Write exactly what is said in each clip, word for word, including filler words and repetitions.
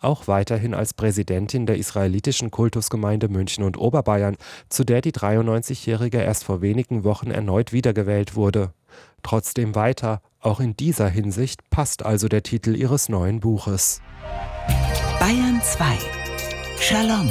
auch weiterhin als Präsidentin der israelitischen Kultusgemeinde München und Oberbayern, zu der die dreiundneunzigjährige erst vor wenigen Wochen erneut wiedergewählt wurde. Trotzdem weiter, auch in dieser Hinsicht passt also der Titel ihres neuen Buches. Bayern zwei. Shalom.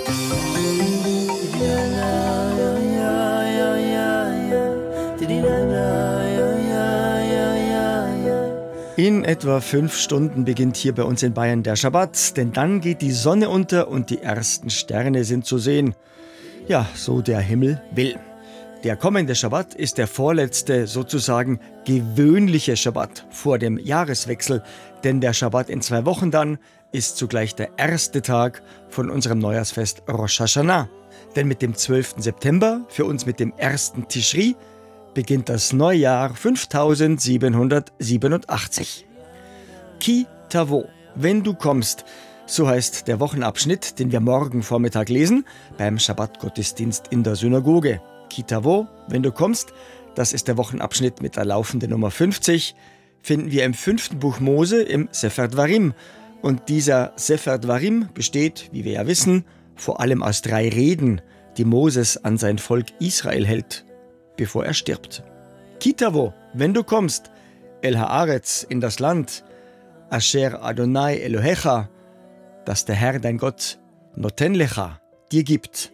In etwa fünf Stunden beginnt hier bei uns in Bayern der Schabbat, denn dann geht die Sonne unter und die ersten Sterne sind zu sehen. Ja, so der Himmel will. Der kommende Schabbat ist der vorletzte, sozusagen gewöhnliche Schabbat vor dem Jahreswechsel, denn der Schabbat in zwei Wochen dann ist zugleich der erste Tag von unserem Neujahrsfest Rosh Hashanah. Denn mit dem zwölften September, für uns mit dem ersten Tischri, beginnt das Neujahr fünftausendsiebenhundertsiebenundachtzig. Ki Tavo, wenn du kommst, so heißt der Wochenabschnitt, den wir morgen Vormittag lesen, beim Schabbat-Gottesdienst in der Synagoge. Ki Tavo, wenn du kommst, das ist der Wochenabschnitt mit der laufenden Nummer fünfzig, finden wir im fünften Buch Mose im Sefer Dvarim. Und dieser Sefer Dvarim besteht, wie wir ja wissen, vor allem aus drei Reden, die Moses an sein Volk Israel hält, bevor er stirbt. Ki Tavo, wenn du kommst, El Haaretz, in das Land, Asher Adonai Elohecha, das der Herr, dein Gott, Noten Lecha, dir gibt.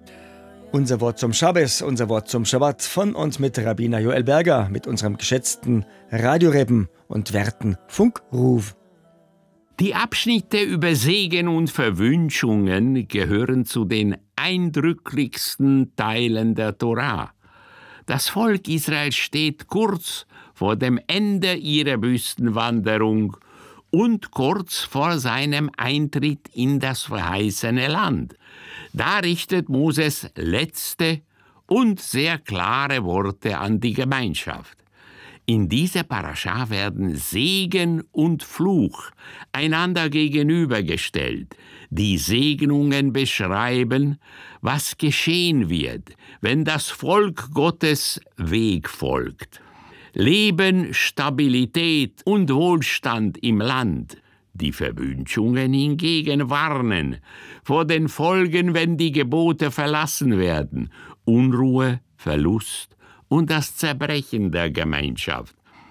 Unser Wort zum Schabbes, unser Wort zum Schabbat von und mit Rabbiner Joel Berger, mit unserem geschätzten Radiorebben und werten Funkruf. Die Abschnitte über Segen und Verwünschungen gehören zu den eindrücklichsten Teilen der Torah. Das Volk Israel steht kurz vor dem Ende ihrer Wüstenwanderung und kurz vor seinem Eintritt in das verheißene Land. Da richtet Moses letzte und sehr klare Worte an die Gemeinschaft. In dieser Parascha werden Segen und Fluch einander gegenübergestellt. Die Segnungen beschreiben, was geschehen wird, wenn das Volk Gottes Weg folgt. Leben, Stabilität und Wohlstand im Land. Die Verwünschungen hingegen warnen vor den Folgen, wenn die Gebote verlassen werden. Unruhe, Verlust und das Zerbrechen der Gemeinschaft.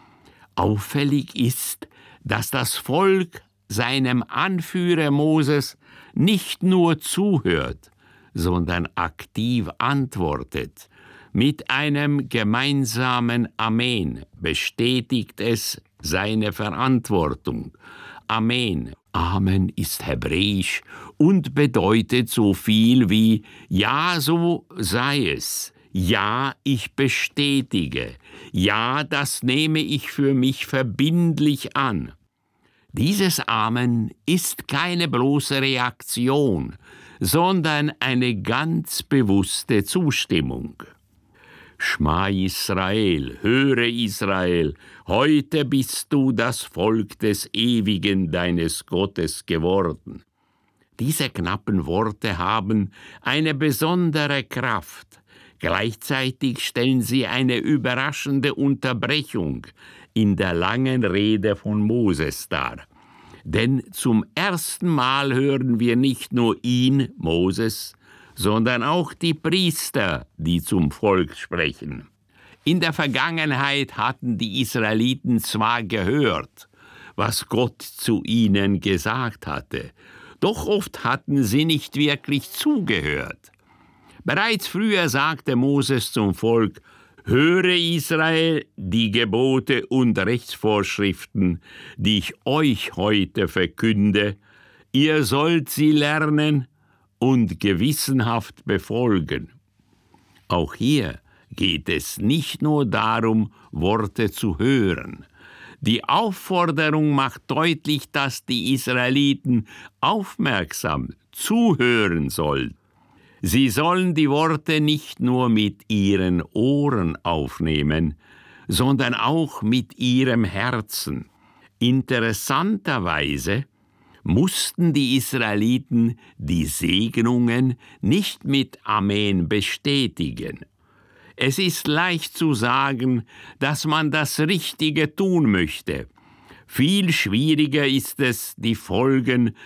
Auffällig ist, dass das Volk seinem Anführer Moses nicht nur zuhört, sondern aktiv antwortet. Mit einem gemeinsamen Amen bestätigt es seine Verantwortung. Amen. Amen ist hebräisch und bedeutet so viel wie ja, so sei es. Ja, ich bestätige. Ja, das nehme ich für mich verbindlich an. Dieses Amen ist keine bloße Reaktion, sondern eine ganz bewusste Zustimmung. Schma Israel, höre Israel, heute bist du das Volk des Ewigen deines Gottes geworden. Diese knappen Worte haben eine besondere Kraft. Gleichzeitig stellen sie eine überraschende Unterbrechung in der langen Rede von Moses dar. Denn zum ersten Mal hören wir nicht nur ihn, Moses, sondern auch die Priester, die zum Volk sprechen. In der Vergangenheit hatten die Israeliten zwar gehört, was Gott zu ihnen gesagt hatte, doch oft hatten sie nicht wirklich zugehört. Bereits früher sagte Moses zum Volk: Höre Israel, die Gebote und Rechtsvorschriften, die ich euch heute verkünde, ihr sollt sie lernen und gewissenhaft befolgen. Auch hier geht es nicht nur darum, Worte zu hören. Die Aufforderung macht deutlich, dass die Israeliten aufmerksam zuhören sollen. Sie sollen die Worte nicht nur mit ihren Ohren aufnehmen, sondern auch mit ihrem Herzen. Interessanterweise mussten die Israeliten die Segnungen nicht mit Amen bestätigen. Es ist leicht zu sagen, dass man das Richtige tun möchte. Viel schwieriger ist es, die Folgen